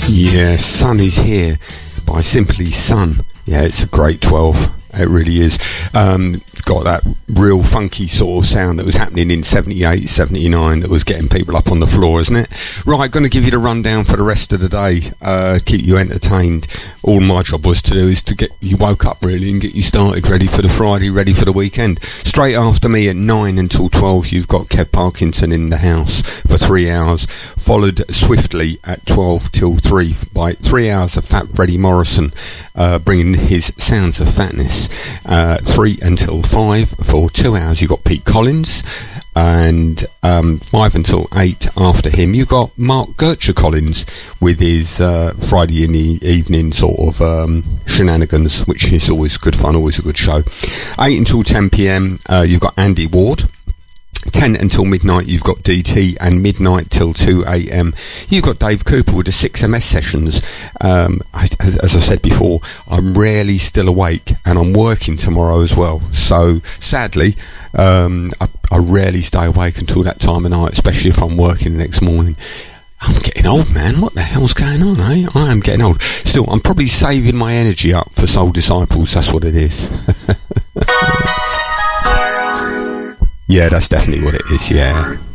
Yeah, Sun is Here by Simply Sun. Yeah, it's a great 12. It really is. It's got that real funky sort of sound that was happening in 78, 79 that was getting people up on the floor, isn't it? Right, going to give you the rundown for the rest of the day, keep you entertained. All my job was to do is to get you woke up really and get you started, ready for the Friday, ready for the weekend. Straight after me at 9 until 12, you've got Kev Parkinson in the house for 3 hours, followed swiftly at 12 till 3 by 3 hours of Fat Freddie Morrison, bringing his Sounds of Fatness. 3 until 5 for 2 hours you've got Pete Collins, and 5 until 8 after him you've got Mark Gertcher Collins with his Friday in the evening sort of shenanigans, which is always good fun, always a good show. 8 until 10 p.m. You've got Andy Ward. 10 until midnight you've got DT, and midnight till 2 a.m. you've got Dave Cooper with the 6MS sessions. As I said before, I'm rarely still awake and I'm working tomorrow as well, so sadly I rarely stay awake until that time of night, especially if I'm working the next morning. I'm getting old, man. What the hell's going on, eh? I am getting old. Still, I'm probably saving my energy up for Soul Disciples. That's what it is. Yeah, that's definitely what it is, yeah.